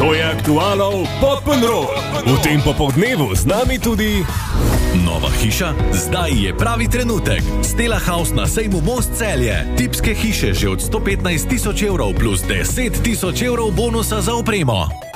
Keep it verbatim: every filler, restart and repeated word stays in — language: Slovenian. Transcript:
To je aktualov Poppenrock. V tem popoldnevu z nami tudi... Nova hiša? Zdaj je pravi trenutek. Stella House na sejmu Most Celje. Tipske hiše že od sto petnajst tisoč evrov plus deset tisoč evrov bonusa za opremo.